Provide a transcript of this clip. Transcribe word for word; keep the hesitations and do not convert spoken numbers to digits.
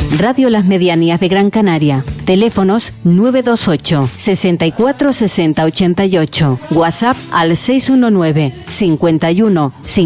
Radio Las Medianías de Gran Canaria. Teléfonos nueve dos ocho, sesenta y cuatro, sesenta, ochenta y ocho. WhatsApp al seis uno nueve, cincuenta y uno, cincuenta.